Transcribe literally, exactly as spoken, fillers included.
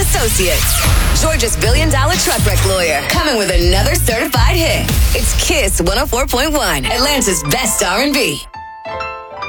Associates. Georgia's billion dollar truck wreck lawyer. Coming with another certified hit. It's Kiss one oh four point one, Atlanta's best R and B.